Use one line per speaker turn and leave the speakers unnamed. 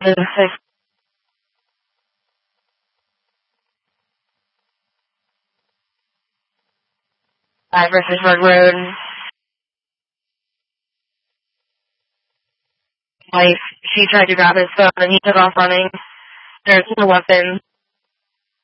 5 versus Road Road. Wife, she tried to grab his phone and he took off running. There's no weapon.